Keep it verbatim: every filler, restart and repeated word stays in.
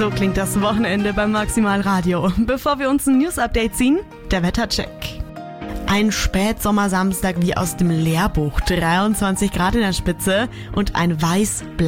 So klingt das Wochenende beim Maximalradio. Bevor wir uns ein News-Update ziehen, der Wettercheck. Ein Spätsommersamstag wie aus dem Lehrbuch. dreiundzwanzig Grad in der Spitze und ein weiß